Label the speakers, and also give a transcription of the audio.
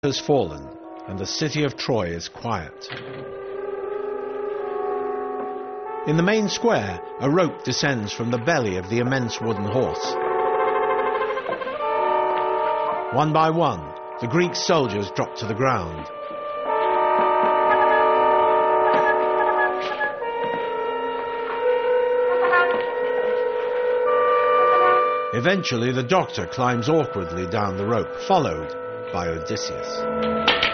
Speaker 1: has fallen, and the city of Troy is quiet. In the main square, a rope descends from the belly of the immense wooden horse. One by one, the Greek soldiers drop to the ground. Eventually, the doctor climbs awkwardly down the rope, followed by Odysseus.